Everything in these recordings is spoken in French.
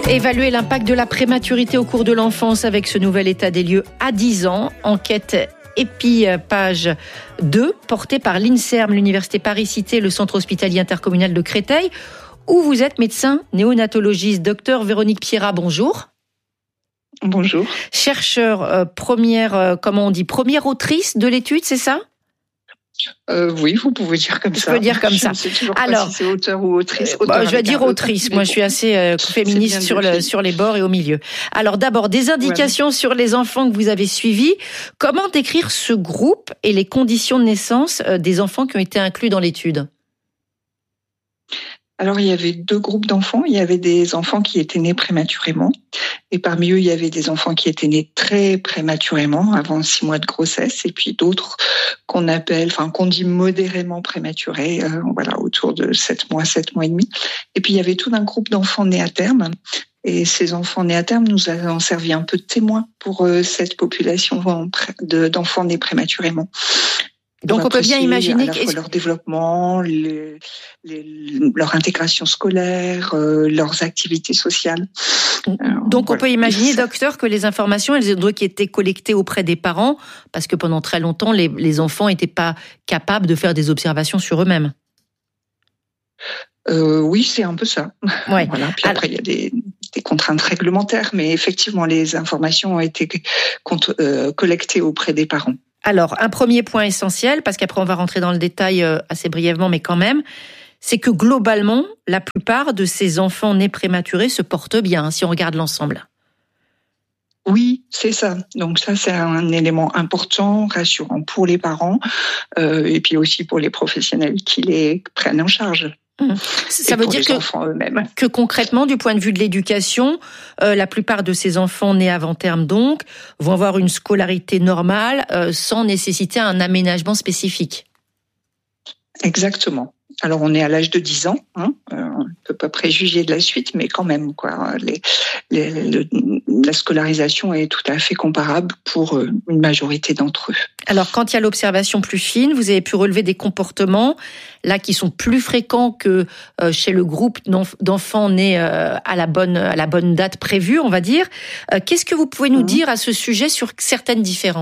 Évaluer l'impact de la prématurité au cours de l'enfance avec ce nouvel état des lieux à 10 ans. Enquête EPI, page 2, portée par l'INSERM, l'Université Paris-Cité, le Centre hospitalier intercommunal de Créteil, où vous êtes médecin néonatologiste. Docteur Véronique Pierrat, bonjour. Bonjour. Chercheur, première autrice de l'étude, c'est ça ? Oui, vous pouvez dire comme ça. Je peux dire comme ça. Je ne sais toujours pas si c'est auteur ou autrice. Je vais dire autrice. Moi, je suis assez féministe sur les bords et au milieu. Alors, d'abord, des indications sur les enfants que vous avez suivis. Comment décrire ce groupe et les conditions de naissance des enfants qui ont été inclus dans l'étude ? Alors, il y avait 2 groupes d'enfants. Il y avait des enfants qui étaient nés prématurément. Et parmi eux, il y avait des enfants qui étaient nés très prématurément, avant 6 mois de grossesse. Et puis d'autres qu'on dit modérément prématurés, autour de 7 mois et demi. Et puis, il y avait tout un groupe d'enfants nés à terme. Et ces enfants nés à terme nous ont servi un peu de témoins pour cette population d'enfants nés prématurément. Donc on peut bien imaginer à la fois leur développement, leur intégration scolaire, leurs activités sociales. Donc on peut imaginer, docteur, que les informations elles ont été collectées auprès des parents parce que pendant très longtemps les enfants n'étaient pas capables de faire des observations sur eux-mêmes. Oui, c'est un peu ça. Ouais. Voilà. Puis après, il y a des contraintes réglementaires, mais effectivement, les informations ont été collectées auprès des parents. Alors, un premier point essentiel, parce qu'après on va rentrer dans le détail assez brièvement, mais quand même, c'est que globalement, la plupart de ces enfants nés prématurés se portent bien, si on regarde l'ensemble. Oui, c'est ça. Donc ça, c'est un élément important, rassurant pour les parents, et puis aussi pour les professionnels qui les prennent en charge. Ça veut dire que concrètement, du point de vue de l'éducation, la plupart de ces enfants nés avant terme donc vont avoir une scolarité normale sans nécessiter un aménagement spécifique. Exactement. Alors on est à l'âge de 10 ans, on ne peut pas préjuger de la suite, mais quand même, la scolarisation est tout à fait comparable pour une majorité d'entre eux. Alors quand il y a l'observation plus fine, vous avez pu relever des comportements là qui sont plus fréquents que chez le groupe d'enfants nés à la bonne date prévue, on va dire. Qu'est-ce que vous pouvez nous dire à ce sujet sur certaines différences ?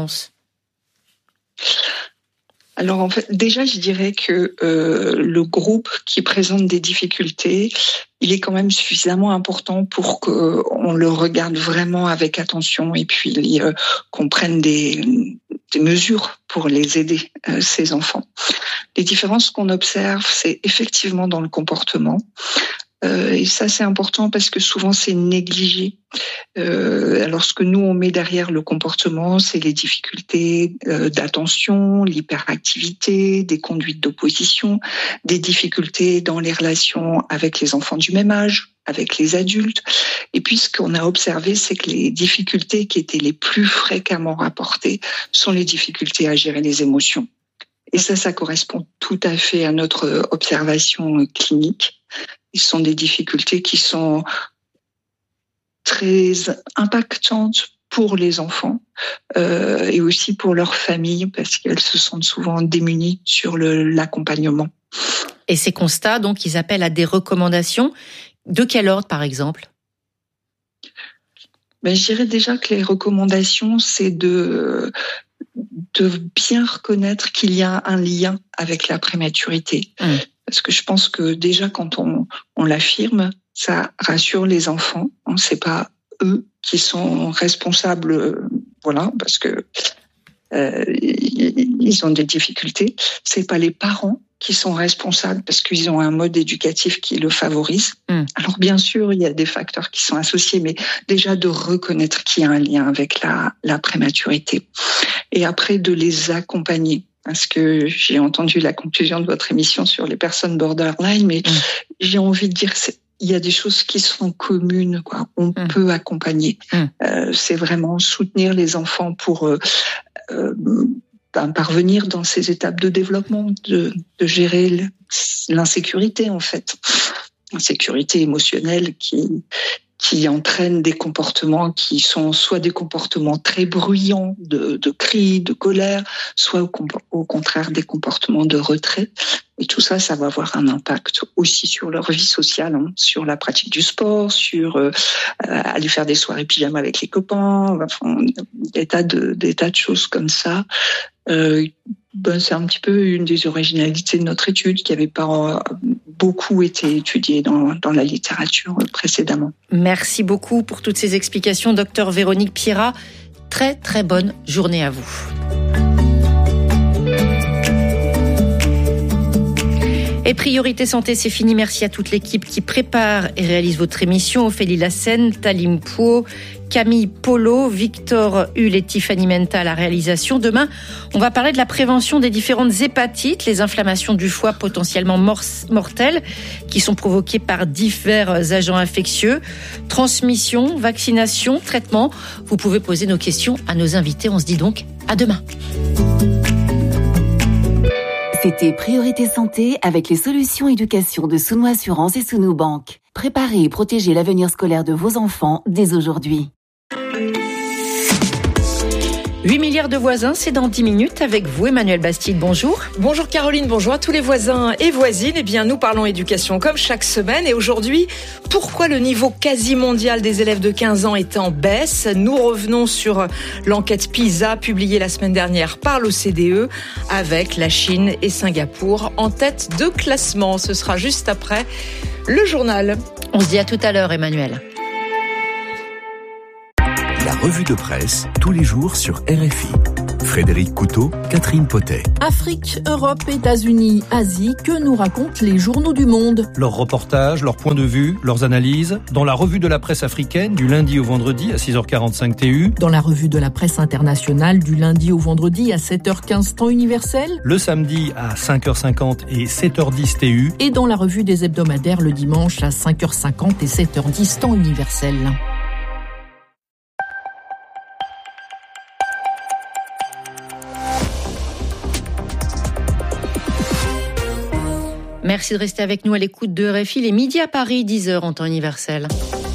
Alors en fait, déjà, je dirais que le groupe qui présente des difficultés, il est quand même suffisamment important pour qu'on le regarde vraiment avec attention et puis qu'on prenne des mesures pour les aider, ces enfants. Les différences qu'on observe, c'est effectivement dans le comportement. Et ça, c'est important parce que souvent, c'est négligé. Alors, ce que nous, on met derrière le comportement, c'est les difficultés d'attention, l'hyperactivité, des conduites d'opposition, des difficultés dans les relations avec les enfants du même âge, avec les adultes. Et puis, ce qu'on a observé, c'est que les difficultés qui étaient les plus fréquemment rapportées sont les difficultés à gérer les émotions. Et ça correspond tout à fait à notre observation clinique. Ce sont des difficultés qui sont très impactantes pour les enfants et aussi pour leurs familles parce qu'elles se sentent souvent démunies sur l'accompagnement. Et ces constats, donc, ils appellent à des recommandations. De quel ordre, par exemple ? Je dirais déjà que les recommandations, c'est de bien reconnaître qu'il y a un lien avec la prématurité. Parce que je pense que déjà, quand on l'affirme, ça rassure les enfants. C'est pas eux qui sont responsables, parce que ils ont des difficultés. C'est pas les parents qui sont responsables parce qu'ils ont un mode éducatif qui le favorise. Alors bien sûr, il y a des facteurs qui sont associés, mais déjà de reconnaître qu'il y a un lien avec la prématurité. Et après, de les accompagner. Parce que j'ai entendu la conclusion de votre émission sur les personnes borderline, mais j'ai envie de dire il y a des choses qui sont communes, quoi. On peut accompagner. C'est vraiment soutenir les enfants pour parvenir dans ces étapes de développement, de gérer l'insécurité, en fait. L'insécurité émotionnelle qui qui entraînent des comportements qui sont soit des comportements très bruyants de cris, de colère, soit au contraire des comportements de retrait. Et tout ça, ça va avoir un impact aussi sur leur vie sociale, sur la pratique du sport, sur aller faire des soirées pyjama avec les copains, enfin, des tas de choses comme ça. C'est un petit peu une des originalités de notre étude qui n'avait pas beaucoup été étudiée dans la littérature précédemment. Merci beaucoup pour toutes ces explications, Dr Véronique Pierrat. Très très bonne journée à vous. Et Priorité Santé, c'est fini. Merci à toute l'équipe qui prépare et réalise votre émission. Ophélie Lassène, Talim Pouot, Camille Polo, Victor Hull et Tiffany Menta à la réalisation. Demain, on va parler de la prévention des différentes hépatites, les inflammations du foie potentiellement mortelles qui sont provoquées par divers agents infectieux. Transmission, vaccination, traitement. Vous pouvez poser nos questions à nos invités. On se dit donc à demain. C'était Priorité Santé avec les solutions éducation de Souno Assurance et Souno Banque. Préparez et protégez l'avenir scolaire de vos enfants dès aujourd'hui. 8 milliards de voisins, c'est dans 10 minutes avec vous, Emmanuel Bastide. Bonjour. Bonjour Caroline, bonjour à tous les voisins et voisines. Eh bien, nous parlons éducation comme chaque semaine. Et aujourd'hui, pourquoi le niveau quasi mondial des élèves de 15 ans est en baisse? Nous revenons sur l'enquête PISA publiée la semaine dernière par l'OCDE avec la Chine et Singapour en tête de classement. Ce sera juste après le journal. On se dit à tout à l'heure, Emmanuel. La revue de presse, tous les jours sur RFI. Frédéric Couteau, Catherine Potet. Afrique, Europe, États-Unis, Asie, que nous racontent les journaux du monde? Leurs reportages, leurs points de vue, leurs analyses, dans la revue de la presse africaine, du lundi au vendredi à 6h45 TU. Dans la revue de la presse internationale, du lundi au vendredi à 7h15 temps universel. Le samedi à 5h50 et 7h10 TU. Et dans la revue des hebdomadaires le dimanche à 5h50 et 7h10 temps universel. Merci de rester avec nous à l'écoute de RFI, les midis à Paris, 10h en temps universel.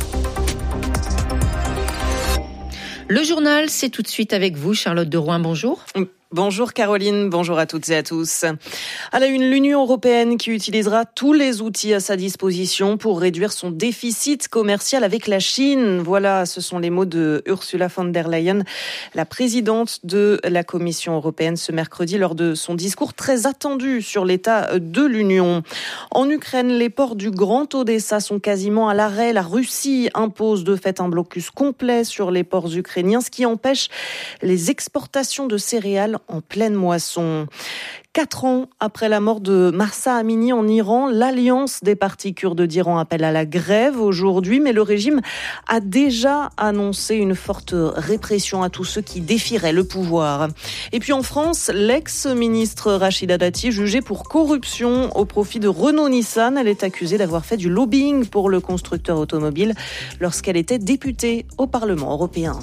Le journal, c'est tout de suite avec vous, Charlotte de Rouen, bonjour. Bonjour Caroline, bonjour à toutes et à tous. À la une, l'Union européenne qui utilisera tous les outils à sa disposition pour réduire son déficit commercial avec la Chine. Voilà, ce sont les mots de Ursula von der Leyen, la présidente de la Commission européenne ce mercredi lors de son discours très attendu sur l'état de l'Union. En Ukraine, les ports du Grand Odessa sont quasiment à l'arrêt. La Russie impose de fait un blocus complet sur les ports ukrainiens, ce qui empêche les exportations de céréales en pleine moisson. 4 ans après la mort de Mahsa Amini en Iran, l'Alliance des partis kurdes d'Iran appelle à la grève aujourd'hui, mais le régime a déjà annoncé une forte répression à tous ceux qui défieraient le pouvoir. Et puis en France, l'ex-ministre Rachida Dati jugée pour corruption au profit de Renault-Nissan. Elle est accusée d'avoir fait du lobbying pour le constructeur automobile lorsqu'elle était députée au Parlement européen.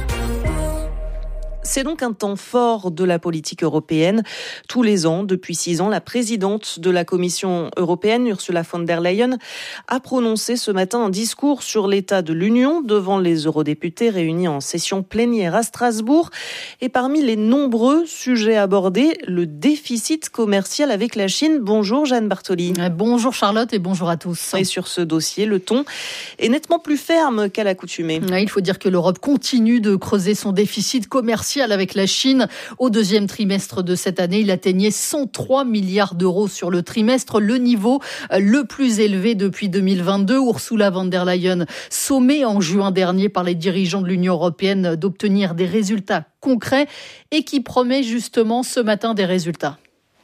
C'est donc un temps fort de la politique européenne. Tous les ans, depuis 6 ans, la présidente de la Commission européenne, Ursula von der Leyen, a prononcé ce matin un discours sur l'état de l'Union devant les eurodéputés réunis en session plénière à Strasbourg. Et parmi les nombreux sujets abordés, le déficit commercial avec la Chine. Bonjour Jeanne Bartoli. Bonjour Charlotte et bonjour à tous. Et sur ce dossier, le ton est nettement plus ferme qu'à l'accoutumée. Il faut dire que l'Europe continue de creuser son déficit commercial avec la Chine. Au deuxième trimestre de cette année, il atteignait 103 milliards d'euros sur le trimestre, le niveau le plus élevé depuis 2022. Ursula von der Leyen, sommée en juin dernier par les dirigeants de l'Union européenne d'obtenir des résultats concrets et qui promet justement ce matin des résultats.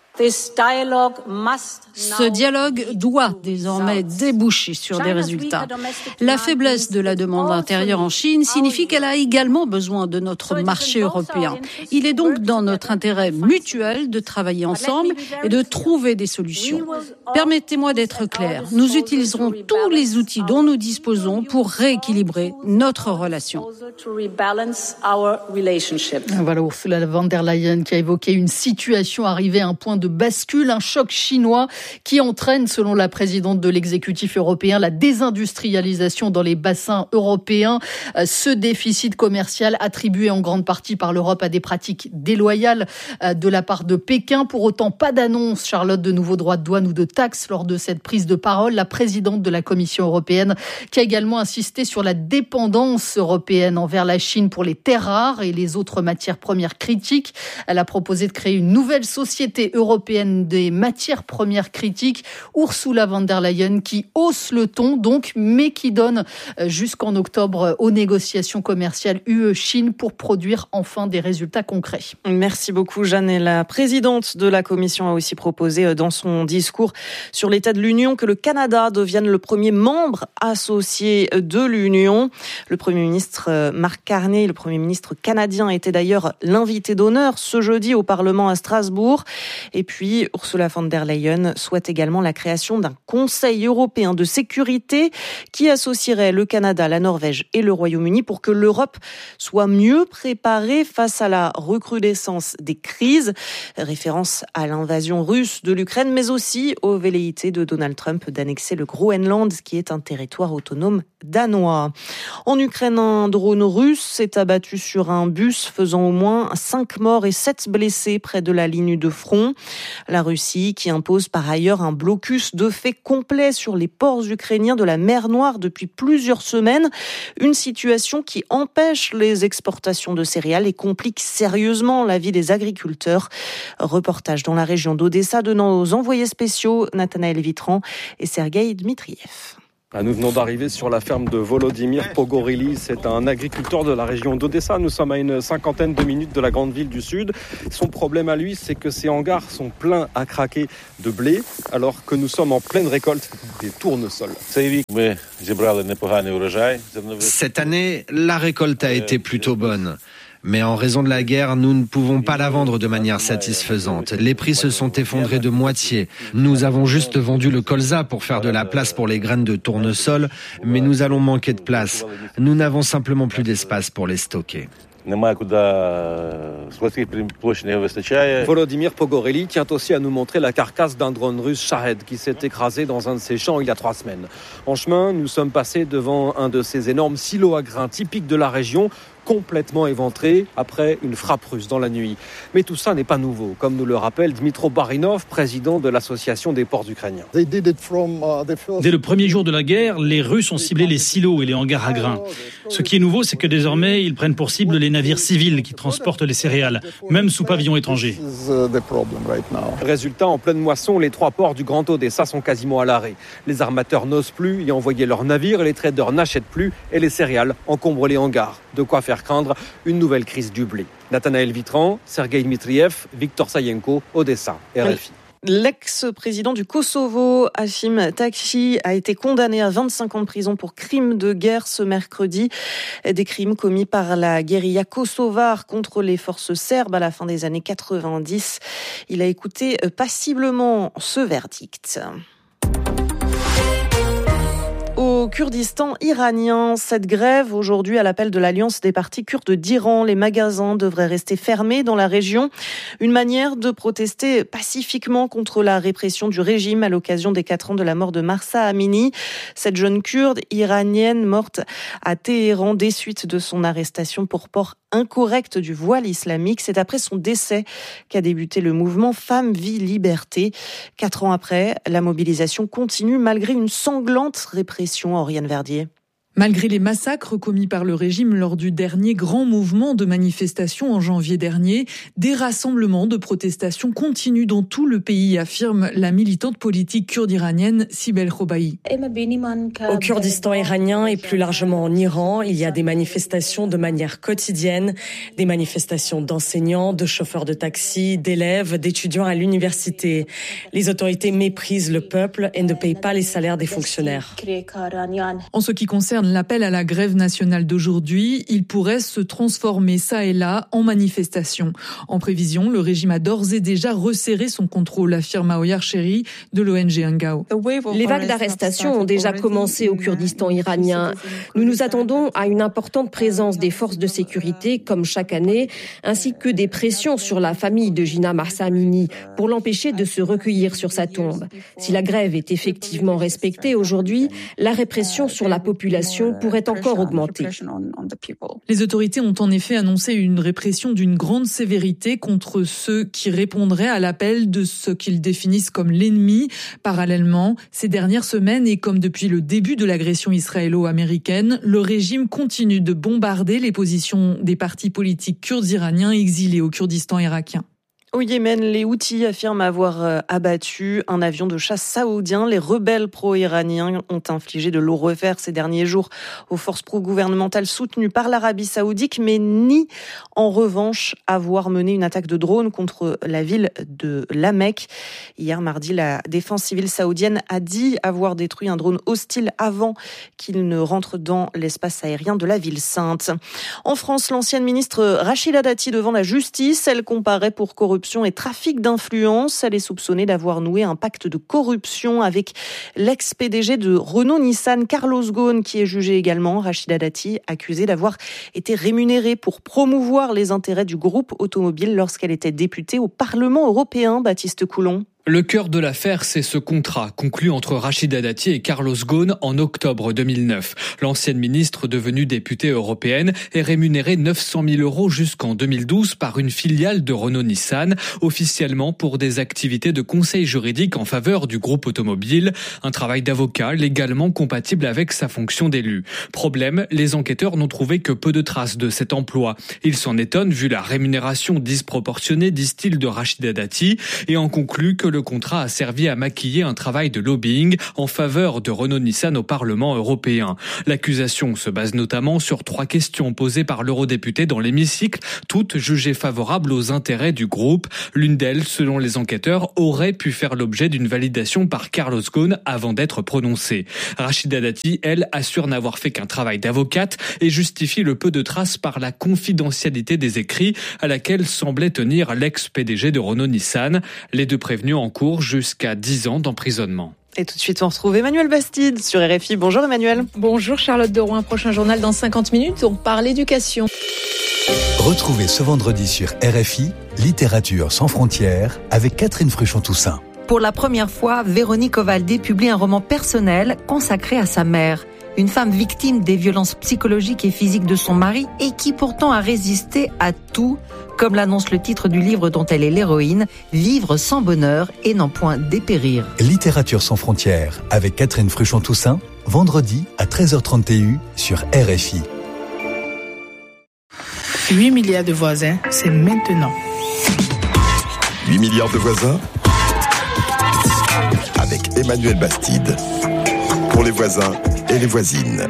Ce dialogue doit désormais déboucher sur des résultats. La faiblesse de la demande intérieure en Chine signifie qu'elle a également besoin de notre marché européen. Il est donc dans notre intérêt mutuel de travailler ensemble et de trouver des solutions. Permettez-moi d'être clair, nous utiliserons tous les outils dont nous disposons pour rééquilibrer notre relation. Voilà Ursula von der Leyen qui a évoqué une situation arrivée à un point de bascule, un choc chinois qui entraîne, selon la présidente de l'exécutif européen, la désindustrialisation dans les bassins européens. Ce déficit commercial attribué en grande partie par l'Europe à des pratiques déloyales de la part de Pékin. Pour autant, pas d'annonce, Charlotte, de nouveaux droits de douane ou de taxes lors de cette prise de parole. La présidente de la Commission européenne qui a également insisté sur la dépendance européenne envers la Chine pour les terres rares et les autres matières premières critiques. Elle a proposé de créer une nouvelle société européenne des matières premières critiques. Ursula von der Leyen qui hausse le ton donc, mais qui donne jusqu'en octobre aux négociations commerciales UE-Chine pour produire enfin des résultats concrets. Merci beaucoup Jeanne. Et la présidente de la Commission a aussi proposé dans son discours sur l'état de l'Union que le Canada devienne le premier membre associé de l'Union. Le Premier ministre Mark Carney, le Premier ministre canadien, était d'ailleurs l'invité d'honneur ce jeudi au Parlement à Strasbourg. Et puis Ursula von der Leyen souhaite également la création d'un Conseil européen de sécurité qui associerait le Canada, la Norvège et le Royaume-Uni pour que l'Europe soit mieux préparée face à la recrudescence des crises. Référence à l'invasion russe de l'Ukraine, mais aussi aux velléités de Donald Trump d'annexer le Groenland, qui est un territoire autonome danois. En Ukraine, un drone russe s'est abattu sur un bus faisant au moins 5 morts et 7 blessés près de la ligne de front. La Russie qui impose par ailleurs un blocus de fait complet sur les ports ukrainiens de la mer Noire depuis plusieurs semaines. Une situation qui empêche les exportations de céréales et complique sérieusement la vie des agriculteurs. Reportage dans la région d'Odessa de nos envoyés spéciaux Nathanaël Vitran et Sergueï Dmitriev. Nous venons d'arriver sur la ferme de Volodymyr Pogorely. C'est un agriculteur de la région d'Odessa. Nous sommes à une 50aine de minutes de la grande ville du sud. Son problème à lui, c'est que ses hangars sont pleins à craquer de blé, alors que nous sommes en pleine récolte des tournesols. Cette année, la récolte a été plutôt bonne. Mais en raison de la guerre, nous ne pouvons pas la vendre de manière satisfaisante. Les prix se sont effondrés de moitié. Nous avons juste vendu le colza pour faire de la place pour les graines de tournesol, mais nous allons manquer de place. Nous n'avons simplement plus d'espace pour les stocker. Volodymyr Pogorely tient aussi à nous montrer la carcasse d'un drone russe Shahed qui s'est écrasé dans un de ses champs il y a 3 semaines. En chemin, nous sommes passés devant un de ces énormes silos à grains typiques de la région, complètement éventré après une frappe russe dans la nuit. Mais tout ça n'est pas nouveau, comme nous le rappelle Dmitro Barinov, président de l'association des ports ukrainiens. Dès le premier jour de la guerre, les Russes ont ciblé les silos et les hangars à grains. Ce qui est nouveau, c'est que désormais, ils prennent pour cible les navires civils qui transportent les céréales, même sous pavillon étranger. Résultat, en pleine moisson, les 3 ports du Grand Odessa sont quasiment à l'arrêt. Les armateurs n'osent plus y envoyer leurs navires, les traders n'achètent plus et les céréales encombrent les hangars. De quoi faire craindre une nouvelle crise du blé. Nathanaël Vitran, Sergueï Dmitriev, Victor Sayenko, Odessa, RFI. L'ex-président du Kosovo, Hashim Thaçi, a été condamné à 25 ans de prison pour crimes de guerre ce mercredi. Des crimes commis par la guérilla kosovare contre les forces serbes à la fin des années 90. Il a écouté passiblement ce verdict. Au Kurdistan iranien, cette grève aujourd'hui à l'appel de l'Alliance des partis kurdes d'Iran. Les magasins devraient rester fermés dans la région. Une manière de protester pacifiquement contre la répression du régime à l'occasion des 4 ans de la mort de Mahsa Amini. Cette jeune kurde iranienne morte à Téhéran des suites de son arrestation pour port incorrect du voile islamique. C'est après son décès qu'a débuté le mouvement Femmes, Vie, Liberté. 4 ans après, la mobilisation continue malgré une sanglante répression. Oriane Verdier. Malgré les massacres commis par le régime lors du dernier grand mouvement de manifestation en janvier dernier, des rassemblements de protestation continuent dans tout le pays, affirme la militante politique kurde iranienne Sibel Khobaei. Au Kurdistan iranien et plus largement en Iran, il y a des manifestations de manière quotidienne, des manifestations d'enseignants, de chauffeurs de taxi, d'élèves, d'étudiants à l'université. Les autorités méprisent le peuple et ne payent pas les salaires des fonctionnaires. En ce qui concerne l'appel à la grève nationale d'aujourd'hui, il pourrait se transformer ça et là en manifestation. En prévision, le régime a d'ores et déjà resserré son contrôle, affirme Aoyar Sheri de l'ONG Angao. Les vagues d'arrestations ont déjà commencé au Kurdistan iranien. Nous nous attendons à une importante présence des forces de sécurité, comme chaque année, ainsi que des pressions sur la famille de Jina Mahsa Amini pour l'empêcher de se recueillir sur sa tombe. Si la grève est effectivement respectée aujourd'hui, la répression sur la population pourrait encore augmenter. Les autorités ont en effet annoncé une répression d'une grande sévérité contre ceux qui répondraient à l'appel de ce qu'ils définissent comme l'ennemi. Parallèlement, ces dernières semaines et comme depuis le début de l'agression israélo-américaine, le régime continue de bombarder les positions des partis politiques kurdes iraniens exilés au Kurdistan irakien. Au Yémen, les Houthis affirment avoir abattu un avion de chasse saoudien. Les rebelles pro-iraniens ont infligé de lourds revers ces derniers jours aux forces pro-gouvernementales soutenues par l'Arabie saoudite, mais nient en revanche avoir mené une attaque de drone contre la ville de La Mecque. Hier mardi, la défense civile saoudienne a dit avoir détruit un drone hostile avant qu'il ne rentre dans l'espace aérien de la ville sainte. En France, l'ancienne ministre Rachida Dati devant la justice, elle comparaît pour corruption et trafic d'influence. Elle est soupçonnée d'avoir noué un pacte de corruption avec l'ex-PDG de Renault-Nissan, Carlos Ghosn, qui est jugé également. Rachida Dati, accusée d'avoir été rémunérée pour promouvoir les intérêts du groupe automobile lorsqu'elle était députée au Parlement européen. Baptiste Coulon. Le cœur de l'affaire, c'est ce contrat conclu entre Rachida Dati et Carlos Ghosn en octobre 2009. L'ancienne ministre devenue députée européenne est rémunérée 900 000 € jusqu'en 2012 par une filiale de Renault-Nissan, officiellement pour des activités de conseil juridique en faveur du groupe automobile, un travail d'avocat légalement compatible avec sa fonction d'élu. Problème, les enquêteurs n'ont trouvé que peu de traces de cet emploi. Ils s'en étonnent vu la rémunération disproportionnée, disent-ils, de Rachida Dati, et en concluent que le contrat a servi à maquiller un travail de lobbying en faveur de Renault-Nissan au Parlement européen. L'accusation se base notamment sur 3 questions posées par l'eurodéputé dans l'hémicycle, toutes jugées favorables aux intérêts du groupe. L'une d'elles, selon les enquêteurs, aurait pu faire l'objet d'une validation par Carlos Ghosn avant d'être prononcée. Rachida Dati, elle, assure n'avoir fait qu'un travail d'avocate et justifie le peu de traces par la confidentialité des écrits à laquelle semblait tenir l'ex-PDG de Renault-Nissan. Les deux prévenus en cours jusqu'à 10 ans d'emprisonnement. Et tout de suite, on retrouve Emmanuel Bastide sur RFI. Bonjour Emmanuel. Bonjour Charlotte de Rouen. Prochain journal dans 50 minutes. On parle éducation. Retrouvez ce vendredi sur RFI Littérature sans frontières avec Catherine Fruchon-Toussaint. Pour la première fois, Véronique Ovaldi publie un roman personnel consacré à sa mère. Une femme victime des violences psychologiques et physiques de son mari et qui pourtant a résisté à tout, comme l'annonce le titre du livre dont elle est l'héroïne, Vivre sans bonheur et n'en point dépérir. Littérature sans frontières avec Catherine Fruchon-Toussaint, vendredi à 13h30 TU sur RFI. 8 milliards de voisins, c'est maintenant. 8 milliards de voisins avec Emmanuel Bastide. Pour les voisins et les voisines.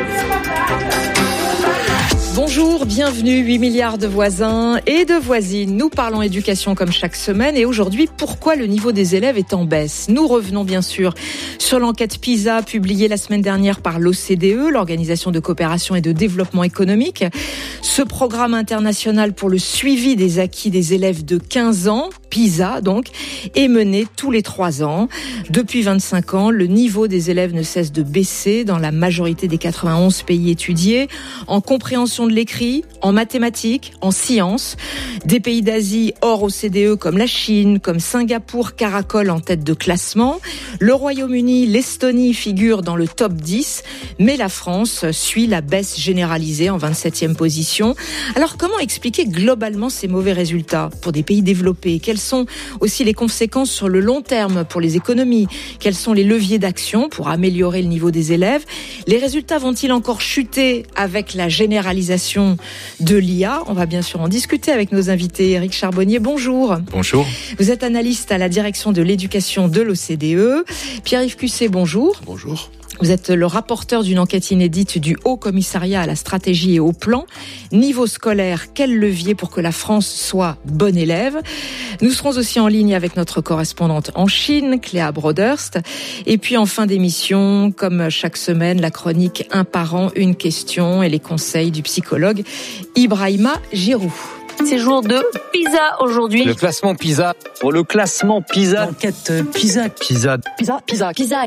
Bonjour, bienvenue, 8 milliards de voisins et de voisines. Nous parlons éducation comme chaque semaine et aujourd'hui, pourquoi le niveau des élèves est en baisse? Nous revenons bien sûr sur l'enquête PISA publiée la semaine dernière par l'OCDE, l'Organisation de coopération et de développement économique. Ce programme international pour le suivi des acquis des élèves de 15 ans, PISA donc, est mené tous les 3 ans. Depuis 25 ans, le niveau des élèves ne cesse de baisser dans la majorité des 91 pays étudiés, en compréhension de l'écrit, en mathématiques, en sciences. Des pays d'Asie hors OCDE comme la Chine, comme Singapour caracolent en tête de classement. Le Royaume-Uni, l'Estonie figurent dans le top 10, mais la France suit la baisse généralisée en 27e position. Alors comment expliquer globalement ces mauvais résultats pour des pays développés? Quelles sont aussi les conséquences sur le long terme pour les économies? Quels sont les leviers d'action pour améliorer le niveau des élèves? Les résultats vont-ils encore chuter avec la généralisation de l'IA? On va bien sûr en discuter avec nos invités. Éric Charbonnier, bonjour. Bonjour. Vous êtes analyste à la direction de l'éducation de l'OCDE. Pierre-Yves Cusset, bonjour. Bonjour. Vous êtes le rapporteur d'une enquête inédite du Haut Commissariat à la stratégie et au plan. Niveau scolaire, quel levier pour que la France soit bonne élève? Nous serons aussi en ligne avec notre correspondante en Chine, Cléa Broderst. Et puis en fin d'émission, comme chaque semaine, la chronique Un parent, une question et les conseils du psychologue Ibrahima Giroud. C'est jour de PISA aujourd'hui. Le classement PISA. Pour le classement PISA. L'enquête PISA. PISA. PISA. PISA. PISA.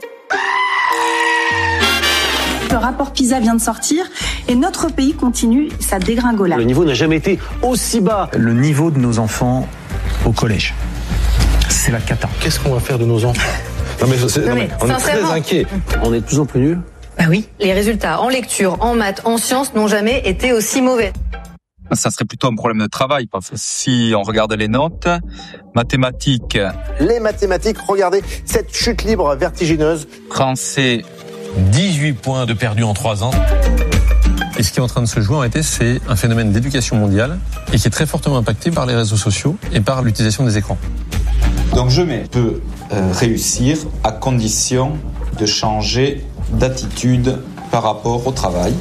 Le rapport PISA vient de sortir et notre pays continue sa dégringolade. Le niveau n'a jamais été aussi bas. Le niveau de nos enfants au collège, c'est la cata. Qu'est-ce qu'on va faire de nos enfants? On est très inquiets. On est de plus en plus nuls. Bah oui, les résultats en lecture, en maths, en sciences n'ont jamais été aussi mauvais. Ça serait plutôt un problème de travail, parce que si on regarde les notes, mathématiques. Les mathématiques, regardez cette chute libre vertigineuse. Français, 18 points de perdu en 3 ans. Et ce qui est en train de se jouer en réalité, c'est un phénomène d'éducation mondiale et qui est très fortement impacté par les réseaux sociaux et par l'utilisation des écrans. Donc je peux réussir à condition de changer d'attitude par rapport au travail.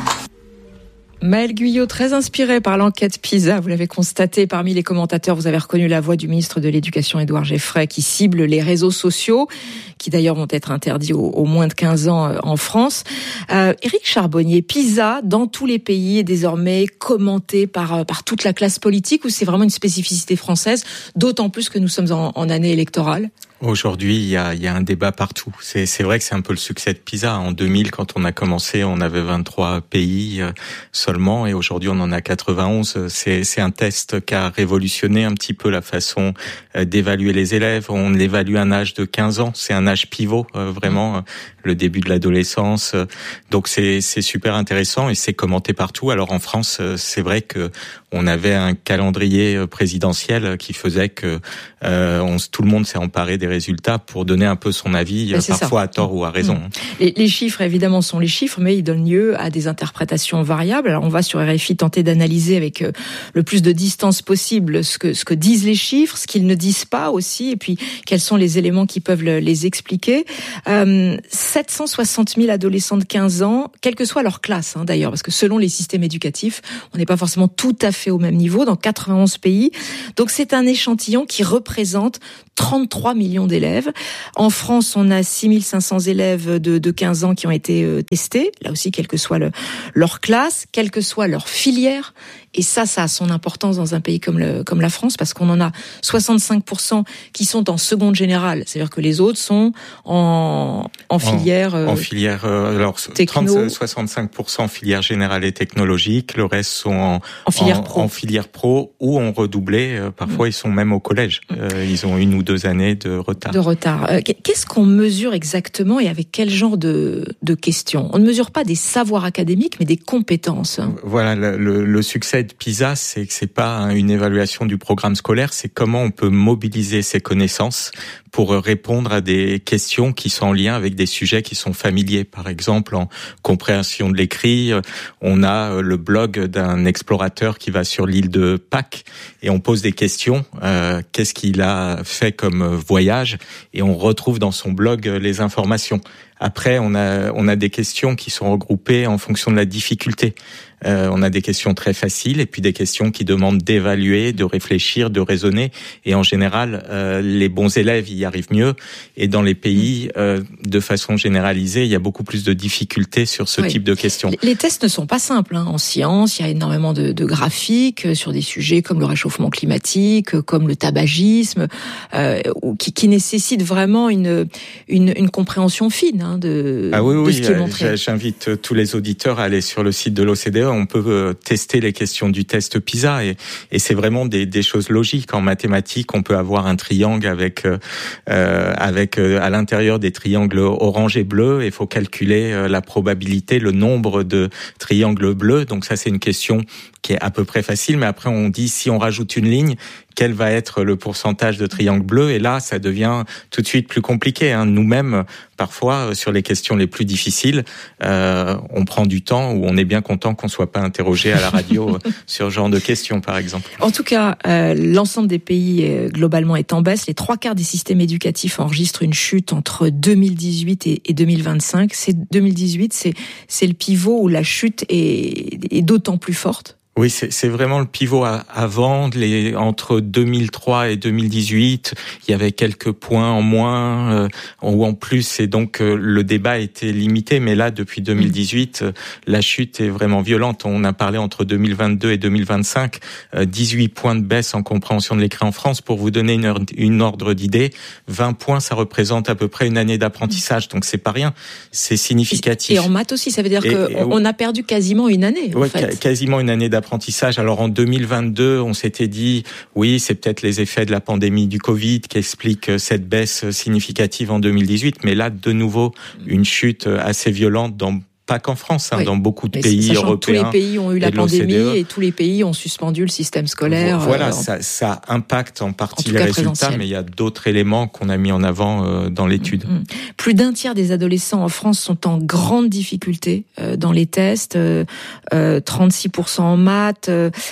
Maëlle Guyot, très inspiré par l'enquête PISA, vous l'avez constaté, parmi les commentateurs, vous avez reconnu la voix du ministre de l'Éducation Édouard Geffray qui cible les réseaux sociaux, qui d'ailleurs vont être interdits aux moins de 15 ans en France. Éric Charbonnier, PISA, dans tous les pays, est désormais commenté par toute la classe politique, ou c'est vraiment une spécificité française, d'autant plus que nous sommes en année électorale? Aujourd'hui, il y a un débat partout. C'est vrai que c'est un peu le succès de PISA. En 2000, quand on a commencé, on avait 23 pays seulement, et aujourd'hui on en a 91. C'est un test qui a révolutionné un petit peu la façon d'évaluer les élèves. On l'évalue à un âge de 15 ans. C'est un âge pivot, vraiment, le début de l'adolescence. Donc c'est super intéressant et c'est commenté partout. Alors en France, c'est vrai que on avait un calendrier présidentiel qui faisait que tout le monde s'est emparé des résultats pour donner un peu son avis, parfois à tort ou à raison. Les chiffres, évidemment, sont les chiffres, mais ils donnent lieu à des interprétations variables. Alors, on va sur RFI tenter d'analyser avec le plus de distance possible ce que disent les chiffres, ce qu'ils ne disent pas aussi, et puis quels sont les éléments qui peuvent les expliquer. 760 000 adolescents de 15 ans, quelle que soit leur classe, d'ailleurs, parce que selon les systèmes éducatifs, on n'est pas forcément tout à fait au même niveau dans 91 pays. Donc, c'est un échantillon qui représente 33 millions d'élèves. En France, on a 6500 élèves de 15 ans qui ont été testés. Là aussi, quelle que soit leur classe, quelle que soit leur filière. Et ça a son importance dans un pays comme la France, parce qu'on en a 65% qui sont en seconde générale. C'est-à-dire que les autres sont en filière. En filière, alors, 65% filière générale et technologique. Le reste sont en filière pro ou ont redoublé. Parfois, ils sont même au collège. Ils ont 1 ou 2 années de retard. Qu'est-ce qu'on mesure exactement et avec quel genre de questions? On ne mesure pas des savoirs académiques, mais des compétences. Voilà, le succès de PISA, c'est que c'est pas une évaluation du programme scolaire, c'est comment on peut mobiliser ses connaissances pour répondre à des questions qui sont en lien avec des sujets qui sont familiers. Par exemple, en compréhension de l'écrit, on a le blog d'un explorateur qui va sur l'île de Pâques et on pose des questions. Qu'est-ce qu'il a fait comme voyage? Et on retrouve dans son blog les informations. Après, on a des questions qui sont regroupées en fonction de la difficulté. On a des questions très faciles et puis des questions qui demandent d'évaluer, de réfléchir, de raisonner. Et en général, les bons élèves y arrivent mieux. Et dans les pays, de façon généralisée, il y a beaucoup plus de difficultés sur ce type de questions. Les tests ne sont pas simples. En sciences, il y a énormément de graphiques sur des sujets comme le réchauffement climatique, comme le tabagisme, qui nécessitent vraiment une compréhension fine de ce qui est montré. J'invite tous les auditeurs à aller sur le site de l'OCDE. On peut tester les questions du test PISA et c'est vraiment des choses logiques. En mathématiques, on peut avoir un triangle avec à l'intérieur des triangles orange et bleu. Il faut calculer la probabilité, le nombre de triangles bleus. Donc ça, c'est une question qui est à peu près facile, mais après on dit si on rajoute une ligne, quel va être le pourcentage de triangle bleu? Et là, ça devient tout de suite plus compliqué. Nous-mêmes, parfois, sur les questions les plus difficiles, on prend du temps ou on est bien content qu'on soit pas interrogé à la radio sur ce genre de questions, par exemple. En tout cas, l'ensemble des pays globalement est en baisse. Les 3/4 des systèmes éducatifs enregistrent une chute entre 2018 et 2025. 2018, c'est le pivot où la chute est d'autant plus forte. Oui, c'est vraiment le pivot avant. Entre 2003 et 2018, il y avait quelques points en moins ou en plus, et donc le débat était limité. Mais là, depuis 2018, la chute est vraiment violente. On a parlé entre 2022 et 2025, 18 points de baisse en compréhension de l'écrit en France. Pour vous donner une ordre d'idée, 20 points, ça représente à peu près une année d'apprentissage. Donc c'est pas rien, c'est significatif. Et en maths aussi, ça veut dire qu'on a perdu quasiment une année. Oui, quasiment une année d'apprentissage. Alors en 2022, on s'était dit, oui, c'est peut-être les effets de la pandémie du Covid qui expliquent cette baisse significative en 2018, mais là, de nouveau, une chute assez violente pas qu'en France, dans beaucoup de pays européens. Tous les pays ont eu la pandémie et tous les pays ont suspendu le système scolaire. Voilà, ça impacte en partie les résultats, mais il y a d'autres éléments qu'on a mis en avant dans l'étude. Plus d'un tiers des adolescents en France sont en grande difficulté dans les tests, 36% en maths.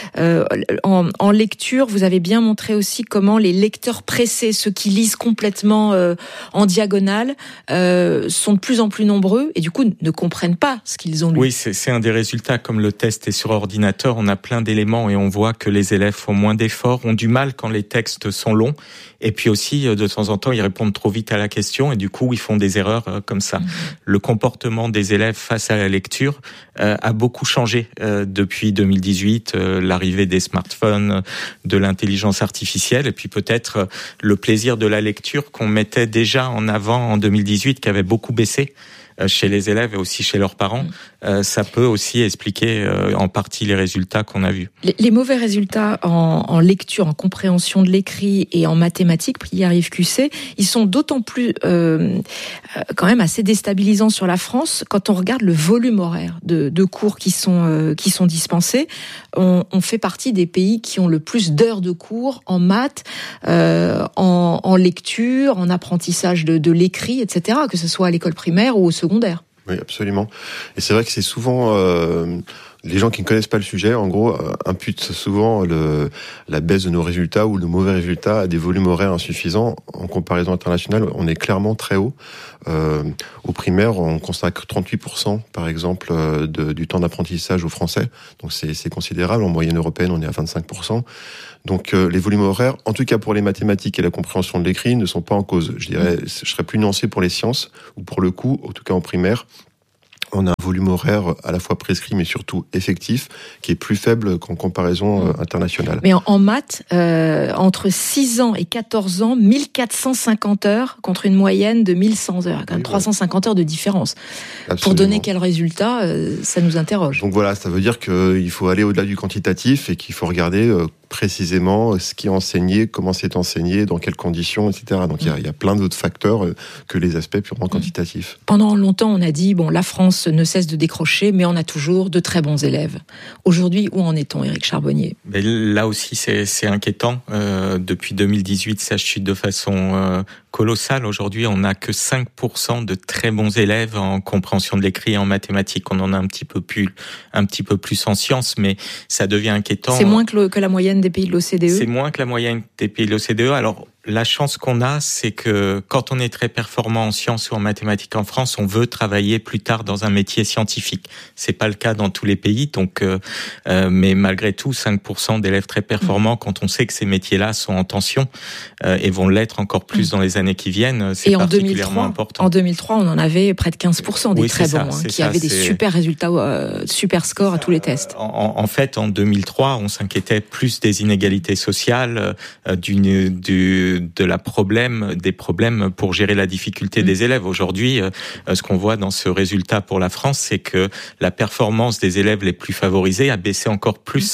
En lecture, vous avez bien montré aussi comment les lecteurs pressés, ceux qui lisent complètement en diagonale, sont de plus en plus nombreux et du coup ne comprennent pas ce qu'ils ont lu. Oui, c'est un des résultats. Comme le test est sur ordinateur, on a plein d'éléments et on voit que les élèves font moins d'efforts, ont du mal quand les textes sont longs. Et puis aussi, de temps en temps, ils répondent trop vite à la question et du coup, ils font des erreurs comme ça. Le comportement des élèves face à la lecture a beaucoup changé depuis 2018, l'arrivée des smartphones, de l'intelligence artificielle et puis peut-être le plaisir de la lecture qu'on mettait déjà en avant en 2018, qui avait beaucoup baissé chez les élèves et aussi chez leurs parents. Ça peut aussi expliquer en partie les résultats qu'on a vus. Les mauvais résultats en lecture, en compréhension de l'écrit et en mathématiques, Priya-Yves Cussé, ils sont d'autant plus quand même assez déstabilisants sur la France quand on regarde le volume horaire de cours qui sont dispensés. On fait partie des pays qui ont le plus d'heures de cours en maths, en lecture, en apprentissage de l'écrit, etc., que ce soit à l'école primaire ou au secondaire. Oui, absolument. Et c'est vrai que c'est souvent les gens qui ne connaissent pas le sujet, en gros, imputent souvent la baisse de nos résultats ou le mauvais résultat à des volumes horaires insuffisants. En comparaison internationale, on est clairement très haut. Au primaire, on consacre 38%, par exemple, du temps d'apprentissage aux Français. Donc c'est considérable. En moyenne européenne, on est à 25%. Donc les volumes horaires, en tout cas pour les mathématiques et la compréhension de l'écrit, ne sont pas en cause. Je dirais, je serais plus nuancé pour les sciences, ou pour le coup, en tout cas en primaire, on a un volume horaire à la fois prescrit mais surtout effectif qui est plus faible qu'en comparaison internationale. Mais en maths, entre 6 ans et 14 ans, 1450 heures contre une moyenne de 1100 heures. Quand même 350 heures de différence. Absolument. Pour donner quel résultat, ça nous interroge. Donc voilà, ça veut dire qu'il faut aller au-delà du quantitatif et qu'il faut regarder précisément ce qui est enseigné, comment c'est enseigné, dans quelles conditions, etc. Donc il y a plein d'autres facteurs que les aspects purement quantitatifs. Pendant longtemps, on a dit, la France ne cesse de décrocher, mais on a toujours de très bons élèves. Aujourd'hui, où en est-on, Éric Charbonnier ? Mais là aussi, c'est inquiétant. Depuis 2018, ça chute de façon colossale. Aujourd'hui, on n'a que 5% de très bons élèves en compréhension de l'écrit et en mathématiques. On en a un petit peu plus en sciences, mais ça devient inquiétant. C'est moins que la moyenne des pays de l'OCDE ? C'est moins que la moyenne des pays de l'OCDE. Alors, la chance qu'on a, c'est que quand on est très performant en sciences ou en mathématiques en France, on veut travailler plus tard dans un métier scientifique. C'est pas le cas dans tous les pays, donc, mais malgré tout, 5% d'élèves très performants, quand on sait que ces métiers-là sont en tension et vont l'être encore plus dans les années qui viennent, c'est particulièrement important. En 2003, on en avait près de 15% des très bons, qui avaient des super résultats, super scores à tous les tests. En fait, en 2003, on s'inquiétait plus des inégalités sociales, des problèmes pour gérer la difficulté des élèves. Aujourd'hui, ce qu'on voit dans ce résultat pour la France, c'est que la performance des élèves les plus favorisés a baissé encore plus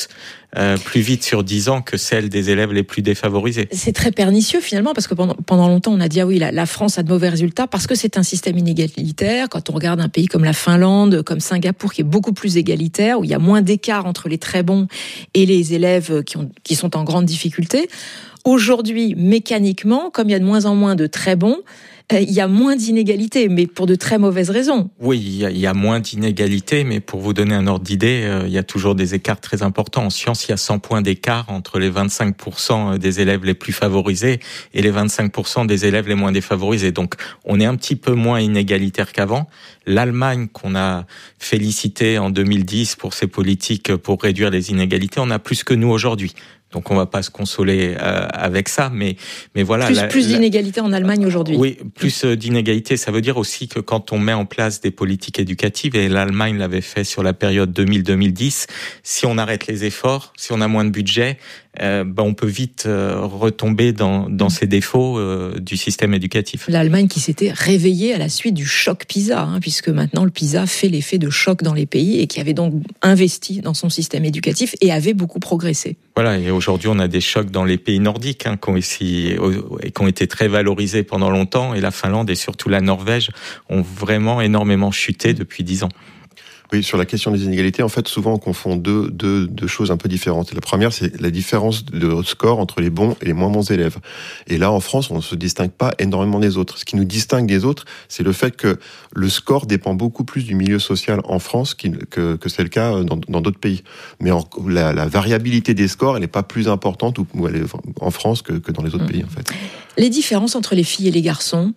plus vite sur 10 ans que celle des élèves les plus défavorisés. C'est très pernicieux finalement, parce que pendant longtemps on a dit la France a de mauvais résultats parce que c'est un système inégalitaire. Quand on regarde un pays comme la Finlande, comme Singapour, qui est beaucoup plus égalitaire, où il y a moins d'écart entre les très bons et les élèves qui sont en grande difficulté. Aujourd'hui, mécaniquement, comme il y a de moins en moins de très bons, il y a moins d'inégalités, mais pour de très mauvaises raisons. Oui, il y a moins d'inégalités, mais pour vous donner un ordre d'idée, il y a toujours des écarts très importants. En sciences, il y a 100 points d'écart entre les 25% des élèves les plus favorisés et les 25% des élèves les moins défavorisés. Donc, on est un petit peu moins inégalitaire qu'avant. L'Allemagne, qu'on a félicité en 2010 pour ses politiques pour réduire les inégalités, on a plus que nous aujourd'hui. Donc on va pas se consoler avec ça, mais voilà. Plus d'inégalités en Allemagne aujourd'hui. Oui, plus d'inégalités. Ça veut dire aussi que quand on met en place des politiques éducatives, et l'Allemagne l'avait fait sur la période 2000-2010, si on arrête les efforts, si on a moins de budget, on peut vite retomber dans ces défauts du système éducatif. L'Allemagne qui s'était réveillée à la suite du choc PISA, puisque maintenant le PISA fait l'effet de choc dans les pays et qui avait donc investi dans son système éducatif et avait beaucoup progressé. Voilà, et aujourd'hui on a des chocs dans les pays nordiques qui ont été très valorisés pendant longtemps, et la Finlande et surtout la Norvège ont vraiment énormément chuté depuis 10 ans. Oui, sur la question des inégalités, en fait, souvent on confond deux choses un peu différentes. La première, c'est la différence de score entre les bons et les moins bons élèves. Et là, en France, on ne se distingue pas énormément des autres. Ce qui nous distingue des autres, c'est le fait que le score dépend beaucoup plus du milieu social en France que c'est le cas dans d'autres pays. Mais la variabilité des scores, elle n'est pas plus importante en France que dans les autres pays, en fait. Les différences entre les filles et les garçons,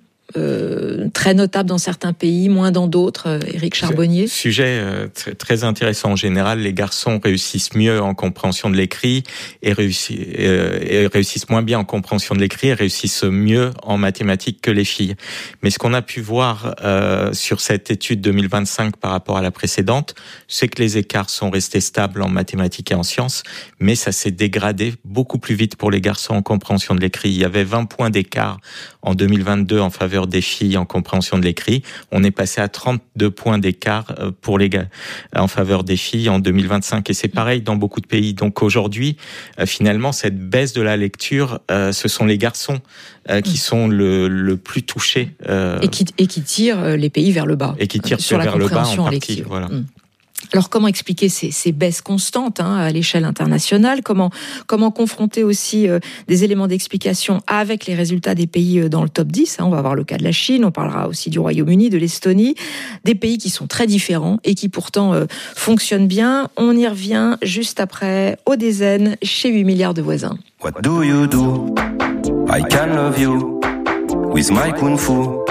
très notable dans certains pays, moins dans d'autres. Éric Charbonnier. Sujet très intéressant. En général, les garçons réussissent mieux en compréhension de l'écrit et réussissent moins bien en compréhension de l'écrit et réussissent mieux en mathématiques que les filles. Mais ce qu'on a pu voir sur cette étude 2025 par rapport à la précédente, c'est que les écarts sont restés stables en mathématiques et en sciences, mais ça s'est dégradé beaucoup plus vite pour les garçons en compréhension de l'écrit. Il y avait 20 points d'écart en 2022 en faveur des filles en compréhension de l'écrit. On est passé à 32 points d'écart pour les gars en faveur des filles en 2025, et c'est pareil dans beaucoup de pays. Donc aujourd'hui, finalement, cette baisse de la lecture, ce sont les garçons qui sont le plus touchés et qui tirent les pays vers le bas. Et qui tirent vers le bas en partie. Voilà. Alors comment expliquer ces baisses constantes à l'échelle internationale ? Comment confronter aussi des éléments d'explication avec les résultats des pays dans le top 10 ? On va voir le cas de la Chine, on parlera aussi du Royaume-Uni, de l'Estonie, des pays qui sont très différents et qui pourtant fonctionnent bien. On y revient juste après Odezen chez 8 milliards de voisins. What do you do? I can love you with my kung fu.